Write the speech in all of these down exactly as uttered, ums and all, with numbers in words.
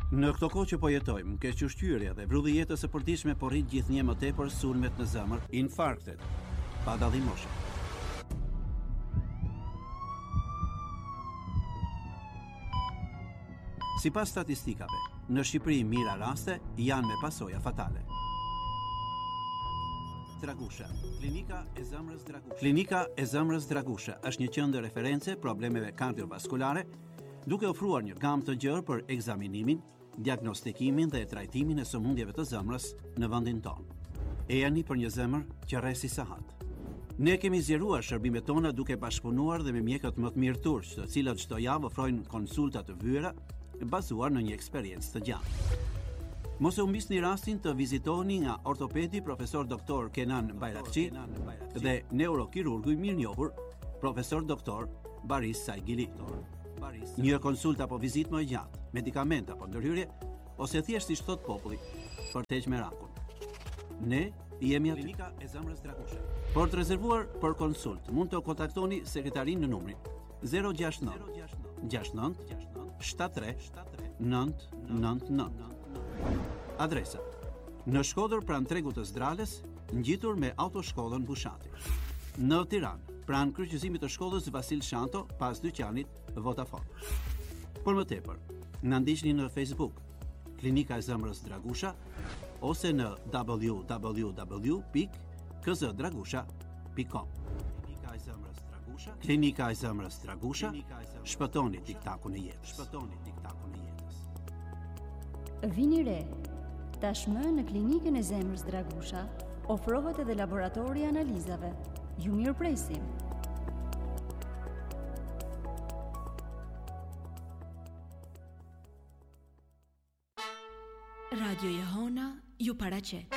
Në këto kohë që po jetojmë, kequshqyrja dhe vrulli jetës së përditshme po rrit gjithnjë më tepër sulmet në zemër, infarktet, pa dallim moshe. Sipas statistikave, në Shqipëri mira raste janë me pasoja fatale. Dragusha, klinika e zemrës Dragusha. Klinika e zemrës Dragusha është një qendër referencë problemeve kardiovaskulare, duke ofruar një gamë të gjerë për ekzaminimin, diagnostikimin dhe trajtimin e sëmundjeve të zemrës në vendin tonë. E jani për një zemër që rresi sahat. Ne kemi zgjeruar shërbimet tona duke bashkëpunuar dhe me mjekët më të mirë turq, të cilët çdo javë ofrojnë konsulta të vyera bazuar në një eksperiencë të gjatë. Mos e humbisni rastin të vizitoni nga ortopedi profesor doktor Kenan Bayrakçi dhe neurokirurgu i mirënjohur profesor doktor Baris Saigili. Një konsult apo vizitë më e gjatë, medikament apo ndërhyrje, ose thjesht siç thot populli, për të heqë merakun. Ne jemi aty. Klinika e zemrës Dragusha. Për të rezervuar për konsult, mund të kontaktoni sekretarin në numrin zero gjasht nëntë gjasht nëntë shtat tre nëntë nëntë nëntë. Adresa: në Shkodër pranë tregut të Zdrales, ngjitur me autoshkollën Bushati. Në Tiranë, pranë kryqëzimit të shkollës Vasil Shanto, pas dyqanit Vodafone. Për më tepër, na ndiqni në Facebook, Klinika e zemrës Dragusha, ose në w w w pikë k z dragusha pikë com. Klinika e zemrës Dragusha, Klinika e zemrës Dragusha, shpëtoni tiktakun e jetës. Shpëtoni tiktakun e jetës. Vini re. Tashmë në Klinikën e zemrës Dragusha ofrohet edhe laboratori i analizave. Ju mirëpresim. Radio Jehona ju paraqet.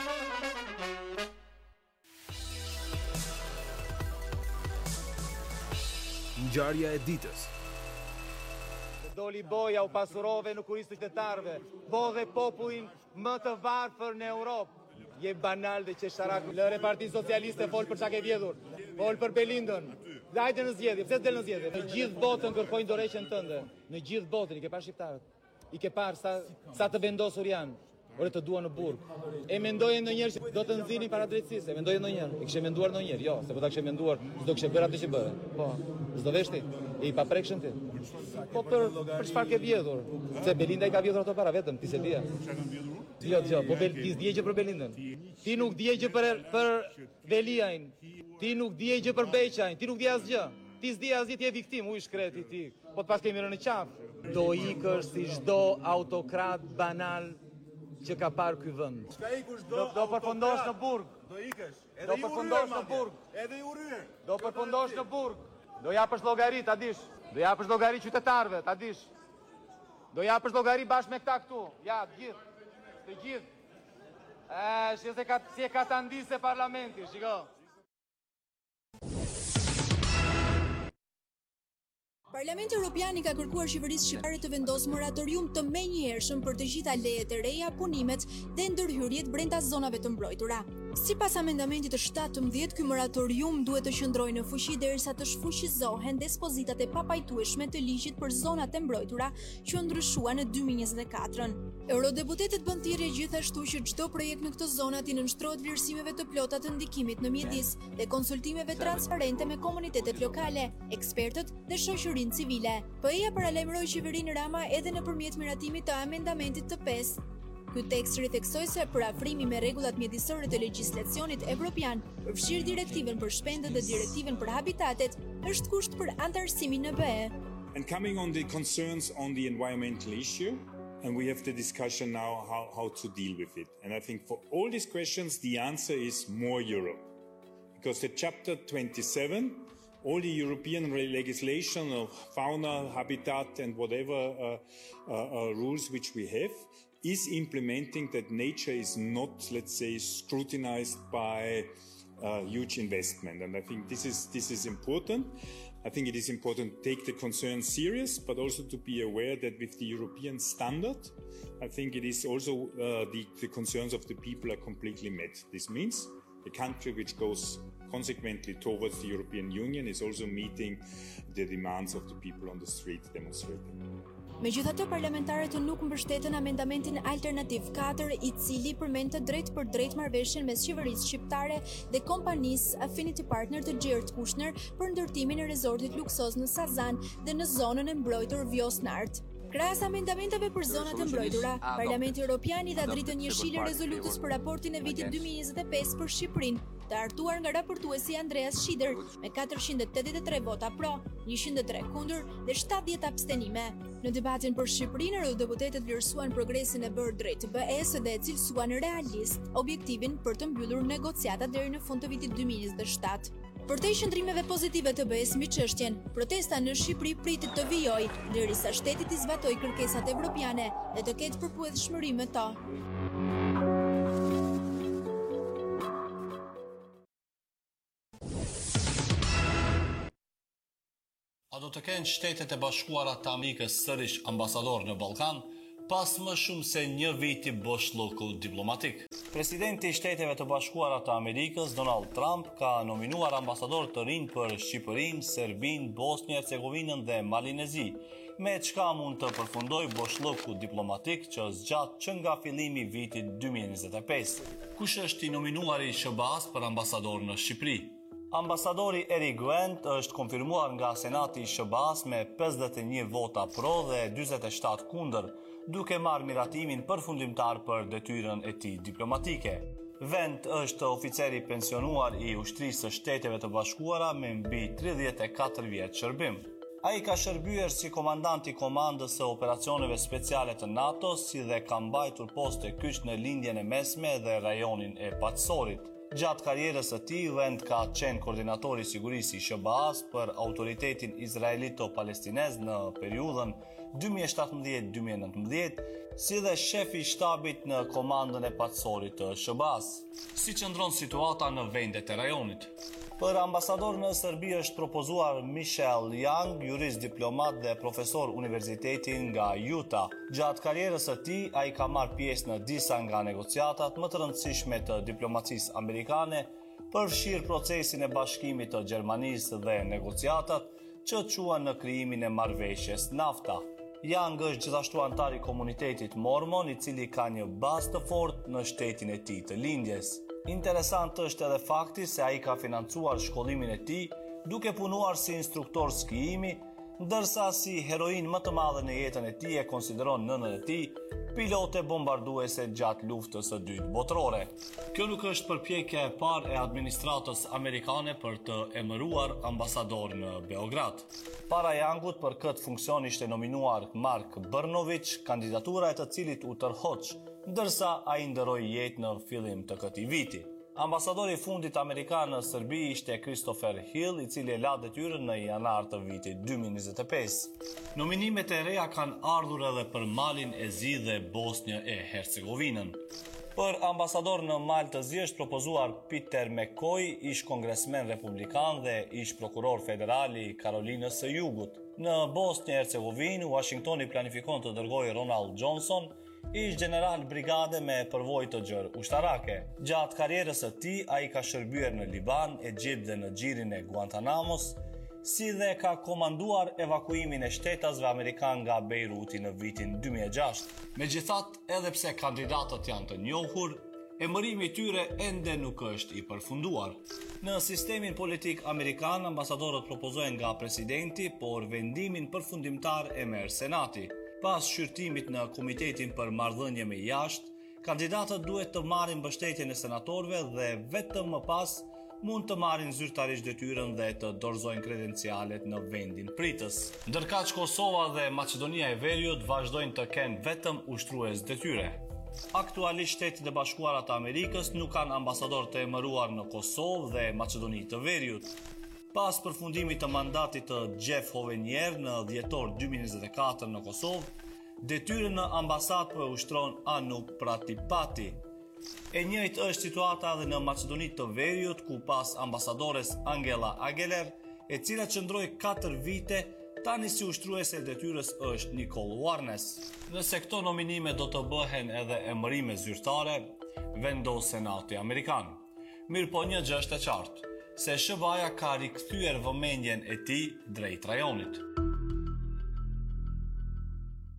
Ngjarja e ditës. Doli boja u pasurove në kurisë të qytetarëve, bodhe popullin më të varfër në Europë. Je banal dhe qesharak. Lëre Parti Socialiste fol për çka ke vjedhur. Fol për Belindën. Hajde në zgjedhje, pse del në zgjedhje? Në gjithë botën kërkojnë dorëheqjen tënde. Në gjithë botën i ke parë shqiptarët. I ke parë sa sa të vendosur janë. Ore të dua në burg. E mendoje ndonjëherë se do të nxinin para drejtësisë? E mendoje ndonjëherë? E kishe menduar ndonjëherë? Jo, se po ta kishe menduar, s'do kishe bërë atë që bëre. Po. S'do veshti? E i paprekshëm ti. Po për për çfarë ke vjedhur? Se Belinda i ka vjedhur ato para vetëm, ti se dia. Jo, jo, po Bel ti s'dije gjë për Belindën. Ti nuk dije gjë për për Veliajn. Ti nuk dije gjë për Beqajn. Ti nuk di asgjë. Ti s'di asgjë, ti je viktim, u i shkreti ti. Po të pas kemi rënë në qafë. Do ikësh si çdo autokrat banal që ka parë ky vend. Do do përfundosh në burg. Do ikësh. Do përfundosh në burg. Edhe ju ryer. Do përfundosh në burg. Do japësh llogari, ta dish. Do japësh llogari qytetarëve, ta dish. Do japësh llogari bashkë me këta këtu. Ja, të gjithë. Të gjithë. Ë, si se ka si e ka ta ndisë parlamenti, shiko. Parlamenti Evropian i ka kërkuar qeverisë shqiptare të vendosë moratorium të menjëhershëm për të gjitha lejet e reja, punimet dhe ndërhyrjet brenda zonave të mbrojtura. Sipas amendamentit të shtatëmbëdhjetë, ky moratorium duhet të qëndrojë në fuqi derisa të shfuqizohen dispozitat e papajtueshme të ligjit për zonat e mbrojtura që ndryshuan në dy mijë e njëzet e katër. Eurodeputetët bën thirrje gjithashtu që çdo projekt në këtë zonë të nënshtrohet vlerësimeve të plota të ndikimit në mjedis dhe konsultimeve transparente me komunitetet lokale, ekspertët dhe shoqërinë civile. P E A paralajmëroi qeverinë Rama edhe nëpërmjet miratimit të amendamentit të pesë. Ky tekst ritheksoi se parafrimi me rregullat mjedisore të legjislacionit evropian, përfshirë direktivën për shpendët dhe direktivën për habitatet, është kusht për antarësimin në B E. And coming on the concerns on the environmental issue, and we have the discussion now how, how to deal with it. And I think for all these questions, the answer is more Europe. Because the chapter twenty-seven, all the European legislation of fauna, habitat, and whatever uh, uh, uh, rules which we have, is implementing that nature is not, let's say, scrutinized by uh, huge investment. And I think this is, this is important. I think it is important to take the concerns serious, but also to be aware that with the European standard, I think it is also uh, the, the concerns of the people are completely met. This means a country which goes consequently towards the European Union is also meeting the demands of the people on the street demonstrating. Megjithatë, parlamentarët nuk mbështetën amendamentin alternativ katër, i cili përmendte drejt për drejt marrëveshjen mes qeverisë shqiptare dhe kompanisë Affinity Partner të Gjert Kushner për ndërtimin e rezortit luksoz në Sazan dhe në zonën e mbrojtur Vjosnart. Krahas amendamenteve për zonat e mbrojtura, Parlamenti Evropian i dha dritën jeshile rezolutës për raportin e vitit dy mijë e njëzet e pesë për Shqipërinë, të hartuar nga raportuesi Andreas Schieder me katërqind e tetëdhjetë e tre vota pro, njëqind e tre kundër dhe shtatëdhjetë abstenime. Në debatin për Shqipërinë, eurodeputetët vlerësuan progresin e bërë drejt B E-s dhe e cilësuan realist objektivin për të mbyllur negociatat deri në fund të vitit dy mijë e njëzet e shtatë. Përtej qëndrimeve pozitive të B E-s mbi çështjen, protesta në Shqipëri pritet të vijojë, derisa shteti të zbatojë kërkesat evropiane dhe të ketë përputhshmëri me to. A do të kenë Shtetet e Bashkuara të Amerikës sërish ambasador në Ballkan pas më shumë se një viti boshllëku diplomatik? Presidenti i Shteteve të Bashkuara të Amerikës, Donald Trump, ka nominuar ambasador të rinj për Shqipërinë, Serbinë, Bosnjë-Hercegovinën dhe Malinezi, me çka mund të përfundoj boshllëku diplomatik që zgjat që nga fillimi i vitit dy mijë e njëzet e pesë. Kush është i nominuari i S B A-s për ambasador në Shqipëri? Ambasadori Eric Gwent është konfirmuar nga Senati i S B A-s me pesëdhjetë e një vota pro dhe dyzet e shtatë kundër, duke marrë miratimin përfundimtar për detyrën e tij diplomatike. Gwent është oficeri pensionuar i ushtrisë së Shteteve të Bashkuara me mbi tridhjetë e katër vjet shërbim. Ai ka shërbyer si komandant i komandës së operacioneve speciale të NATO, si dhe ka mbajtur poste kyç në lindjen e mesme dhe rajonin e Paqësorit. Gjatë karrierës së tij, Wend ka qenë koordinatori i sigurisë i S B A-s për autoritetin izraelito-palestinez në periudhën dy mijë e shtatëmbëdhjetë dy mijë e nëntëmbëdhjetë, si dhe shefi i shtabit në komandën e Paqësorit të S B A-s. Si qëndron situata në vendet e rajonit? Për ambasador në Serbi është propozuar Michelle Young, jurist diplomat dhe profesor universiteti nga Utah. Gjatë karrierës së tij, ai ka marrë pjesë në disa nga negociatat më të rëndësishme të diplomacisë amerikane, përfshirë procesin e bashkimit të Gjermanisë dhe negociatat që quan në krijimin e marrëveshjes NAFTA. Young është gjithashtu antar i komunitetit mormon, i cili ka një bazë të fortë në shtetin e tij të lindjes. Interesant është edhe fakti se ai ka financuar shkollimin e tij duke punuar si instruktor skijimi, ndërsa si heroin më të madhe në jetën e tij e konsideron nënën e tij, pilote bombarduese gjatë luftës së dytë botërore. Kjo nuk është përpjekja e parë e administratës amerikane për të emëruar ambasador në Beograd. Para Youngut për këtë funksion ishte nominuar Mark Brnovich, kandidatura e të cilit u tërhoq, ndërsa ai ndëroi jetë në fillim të këtij viti. Ambasadori i fundit amerikan në Serbi ishte Christopher Hill, i cili e la detyrën në janar të vitit dy mijë e njëzet e pesë. Nominimet e reja kanë ardhur edhe për Malin e Zi dhe Bosnjë e Hercegovinën. Për ambasador në Mal të Zi është propozuar Peter McCoy, ish kongresmen republikan dhe ish prokuror federal i Karolinës së Jugut. Në Bosnjë e Hercegovinë, Washingtoni planifikon të dërgojë Ronald Johnson, ish general brigade me përvojë të gjerë ushtarake. Gjatë karrierës së tij, ai ka shërbyer në Liban, Egjipt dhe në xhirin e Guantanamos, si dhe ka komanduar evakuimin e shtetasve amerikan nga Beiruti në vitin dy mijë e gjashtë. Megjithatë, edhe pse kandidatët janë të njohur, emërimi i tyre ende nuk është i përfunduar. Në sistemin politik amerikan, ambasadorët propozohen nga presidenti, por vendimin përfundimtar e merr Senati. Pas shqyrtimit në Komitetin për Marrëdhënie me Jashtë, kandidatët duhet të marrin mbështetjen e senatorëve dhe vetëm më pas mund të marrin zyrtarisht detyrën dhe të dorëzojnë kredencialet në vendin pritës. Ndërkaq Kosova dhe Maqedonia e Veriut vazhdojnë të kenë vetëm ushtrues detyre. Aktualisht Shtetet e Bashkuara të Amerikës nuk kanë ambasador të emëruar në Kosovë dhe Maqedoni të Veriut. Pas përfundimit të mandatit të Jeff Hovenier në dhjetor dy mijë e njëzet e katër në Kosovë, detyrën në ambasadë po e ushtron Anup Pratipati. E njëjtë është situata edhe në Maqedoni të Veriut, ku pas ambasadores Angela Ageler, e cila qëndroi katër vite, tani si ushtruese e detyrës është Nicole Warnes. Nëse këto nominime do të bëhen edhe emërime zyrtare, vendos Senati Amerikan. Mirë po një gjë është e qartë, se S B A-ja ka rikthyer vëmendjen e tij drejt rajonit.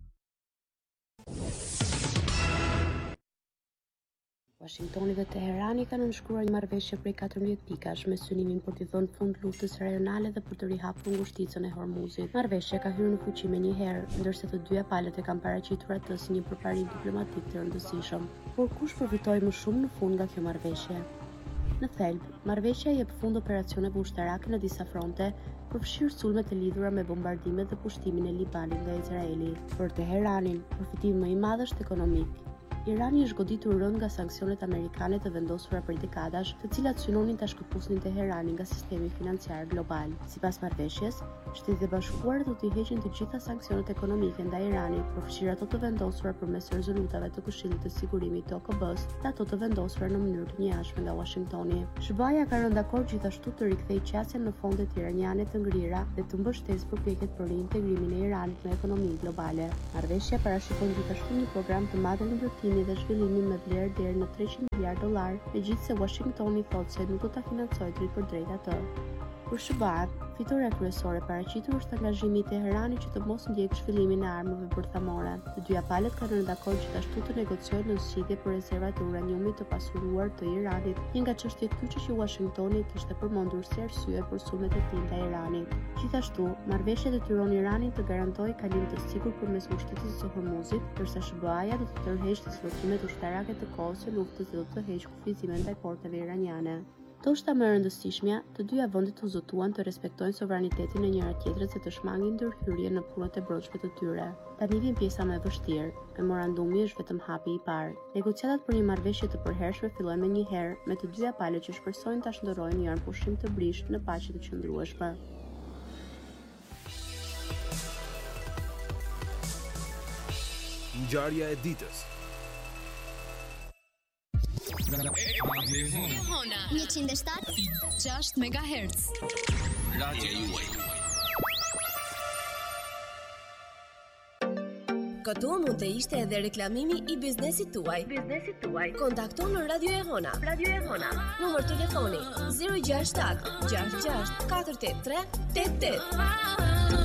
Washingtoni dhe Teherani kanë nënshkruar një marrëveshje prej katërmbëdhjetë pikash me synimin për t'i dhënë fund luftës rajonale dhe për të rihapur ngushticën e Hormuzit. Marrëveshja ka hyrë në fuqi më një herë, ndërsa të dyja palët e kanë paraqitur atë si një përparim diplomatik të rëndësishëm. Por kush përfitoi më shumë në fund nga kjo marrëveshje? Në thelb, marrëveshja jep fund operacioneve ushtarake në disa fronte, përfshirë sulmet e lidhura me bombardimet dhe pushtimin e Libanit nga Izraeli. Për Teheranin, përfitimi më i madh është ekonomik. Irani është goditur rënd nga sanksionet amerikane të vendosura për dekadash, të cilat synonin ta shkëputnin Teheranin nga sistemi financiar global. Sipas marrëveshjes, Shtetet e Bashkuara do t'i heqin të gjitha sanksionet ekonomike ndaj Iranit, përfshirë ato të vendosura përmes rezolutave të Këshillit të Sigurimit të O K B-s dhe ato të vendosura në mënyrë të njëjtshme nga Washingtoni. S B A-ja ka rënë dakord gjithashtu të rikthejë qasjen në fondet iraniane të ngrira dhe të mbështesë përpjekjet për reintegrimin e Iranit në ekonominë globale. Marrëveshja parashikon gjithashtu një program të madh ndërtimi dhe zhvillimi me vlerë deri në treqind miliardë dollar, megjithëse Washingtoni thotë se nuk do ta financojë drejt për drejt atë. Për S B A, fitoria kryesore paraqitur është angazhimi i Teheranit që të mos ndjekë zhvillimin e armëve bërthamore. Të dyja palët kanë rënë dakord gjithashtu të negociojnë në zgjidhje për rezervat e uraniumit të pasuruar të Iranit, një nga çështjet kyçe që Washingtoni kishte përmendur si arsye për sulmet e tij ndaj Iranit. Gjithashtu, marrëveshja detyron Iranin të garantojë kalim të sigurt përmes ngushticës së Hormuzit, ndërsa S B A-ja do të tërheqë dislokimet ushtarake të kohës së luftës dhe do të heqë kufizimin ndaj porteve iraniane. Ndoshta më e rëndësishmja, të dyja vendet u zotuan të respektojnë sovranitetin e njëra tjetrës dhe të shmangin ndërhyrje në punët e brendshme të tyre. Tani vjen pjesa më e vështirë. Memorandumi është vetëm hapi i parë. Negociatat për një marrëveshje të përhershme fillojnë më një herë, me të dyja palët që shpresojnë ta shndërrojnë një pushim të brisht në paqe të qëndrueshme. Ngjarja e ditës. njëqind e shtatë e gjashtë megahertz. Radio juaj. Këtu mund të ishte edhe reklamimi i biznesit tuaj. Biznesit tuaj. Kontakto në Radio Ehona. Radio Ehona. Numër telefoni zero gjasht shtat gjasht gjasht katër tetë tre tetë tetë.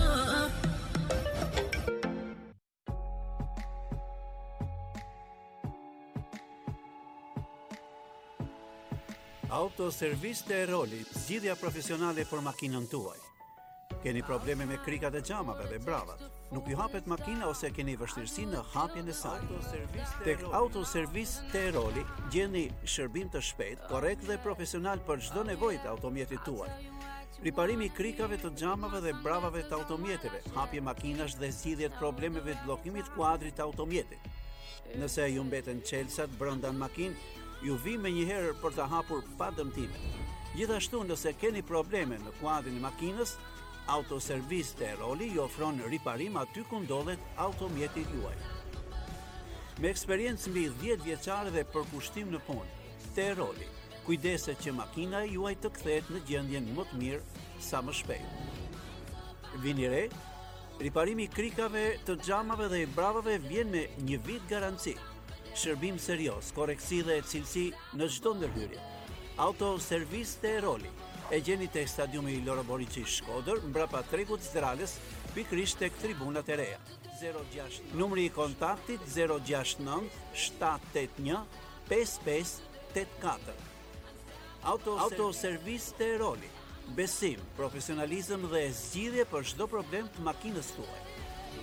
Autoservis Teroli, zgjidhja profesionale për makinën tuaj. Keni probleme me krikat e xhamave dhe bravat? Nuk ju hapet makina ose keni vështirësi në hapjen e saj? Tek Autoservis Teroli gjeni shërbim të shpejtë, korrekt dhe profesional për çdo nevojë të automjetit tuaj. Riparimi i krikave të xhamave dhe bravave të automjeteve, hapje makinash dhe zgjidhje të problemeve të bllokimit kuadrit të automjetit. Nëse ju mbeten çelësat brenda në makinë, ju vi me njëherë për të hapur pa dëmtime. Gjithashtu, nëse keni probleme në kuadrin e makinës, Autoservis Teroli ju ofron riparim aty ku ndodhet automjeti juaj. Me eksperiencë mbi dhjetë vjeçare dhe përkushtim në punë, Teroli kujdeset që makina e juaj të kthehet në gjendjen më të mirë sa më shpejt. Vini re, riparimi i krikave, të xhamave dhe i bravave vjen me një vit garanci. Shërbim serioz, koreksi dhe cilësi në çdo ndërhyrje. Autoservis Teroli e gjeni tek stadiumi i Loro Boriçi Shkodër, mbrapa tregut Zdralës, pikërisht tek tribunat e reja. Numri i kontaktit zero gjasht nëntë shtat tetë një pesë pesë tetë katër. Autoservis Teroli. Besim, profesionalizëm dhe zgjidhje për çdo problem të makinës tuaj.